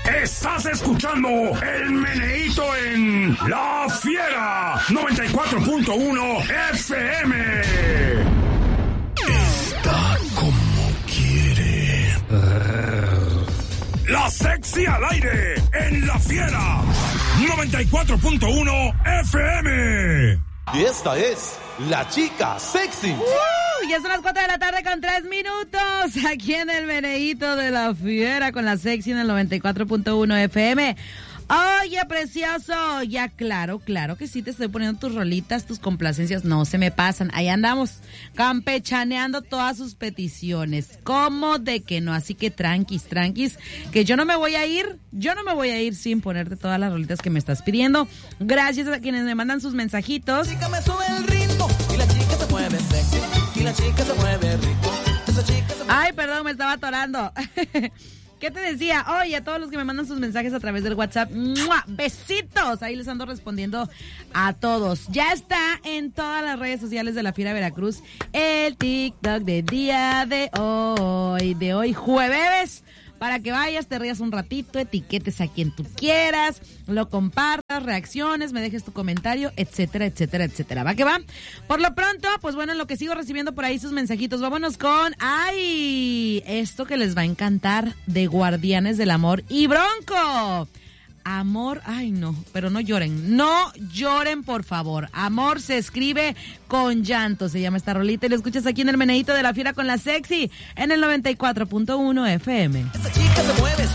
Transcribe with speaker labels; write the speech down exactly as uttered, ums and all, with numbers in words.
Speaker 1: Estás escuchando el meneíto en La Fiera noventa y cuatro punto uno F M. Está como quiere. La Sexy al aire en La Fiera noventa y cuatro punto uno F M.
Speaker 2: Y esta es la chica sexy.
Speaker 3: Uh, ya son las cuatro de la tarde con tres minutos. Aquí en el meneíto de La Fiera con la Sexy en el noventa y cuatro punto uno F M. Oye, precioso, ya claro, claro que sí te estoy poniendo tus rolitas, tus complacencias, no se me pasan. Ahí andamos, campechaneando todas sus peticiones. ¿Cómo de que no? Así que tranquis, tranquis, que yo no me voy a ir, yo no me voy a ir sin ponerte todas las rolitas que me estás pidiendo. Gracias a quienes me mandan sus mensajitos.
Speaker 2: La chica me sube el ritmo y la chica se mueve sexy y la chica se mueve rico. Esa chica se mueve...
Speaker 3: Ay, perdón, me estaba atorando. ¿Qué te decía? Oye, a todos los que me mandan sus mensajes a través del WhatsApp, ¡mua! Besitos. Ahí les ando respondiendo a todos. Ya está en todas las redes sociales de La Fiera Veracruz el TikTok de día de hoy, de hoy jueves, para que vayas, te rías un ratito, etiquetes a quien tú quieras, lo compartas, reacciones, me dejes tu comentario, etcétera, etcétera, etcétera. ¿Va que va? Por lo pronto, pues bueno, en lo que sigo recibiendo por ahí sus mensajitos, vámonos con, ¡ay! Esto que les va a encantar de Guardianes del Amor y Bronco. Amor, ay no, pero no lloren, no lloren por favor. Amor se escribe con llanto, se llama esta rolita y lo escuchas aquí en el meneíto de La Fiera con la Sexy en el noventa y cuatro punto uno F M.
Speaker 2: Esa chica se mueve